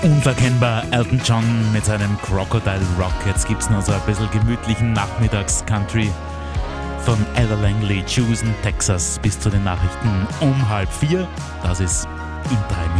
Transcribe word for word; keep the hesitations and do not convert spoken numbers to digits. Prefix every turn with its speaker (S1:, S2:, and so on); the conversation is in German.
S1: Unverkennbar Elton John mit seinem Crocodile Rock. Jetzt gibt's noch so ein bisschen gemütlichen Nachmittags-Country von Ella Langley, Houston, Texas, bis zu den Nachrichten um halb vier. Das ist in drei Minuten.